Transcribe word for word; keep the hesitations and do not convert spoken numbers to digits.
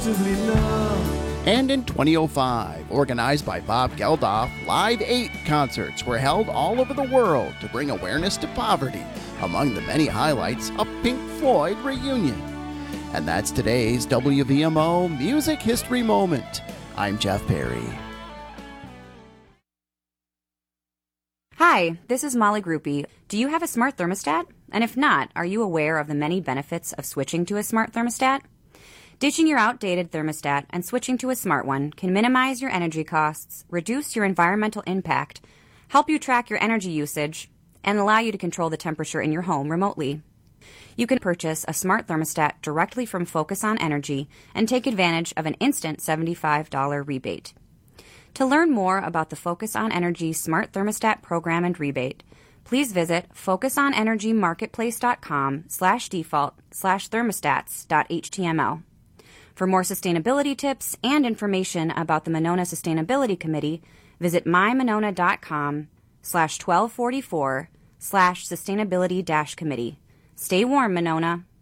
exclusively love. And in twenty oh five, organized by Bob Geldof, Live eight concerts were held all over the world to bring awareness to poverty. Among the many highlights, a Pink Floyd reunion. And that's today's W V M O Music History Moment. I'm Jeff Perry. Hi, this is Molly Groupie. Do you have a smart thermostat? And if not, are you aware of the many benefits of switching to a smart thermostat? Ditching your outdated thermostat and switching to a smart one can minimize your energy costs, reduce your environmental impact, help you track your energy usage, and allow you to control the temperature in your home remotely. You can purchase a smart thermostat directly from Focus on Energy and take advantage of an instant seventy-five dollars rebate. To learn more about the Focus on Energy Smart Thermostat Program and Rebate, please visit focusonenergymarketplace.com slash default slash thermostats.html. For more sustainability tips and information about the Monona Sustainability Committee, visit mymonona.com slash 1244 slash sustainability dash committee. Stay warm, Monona.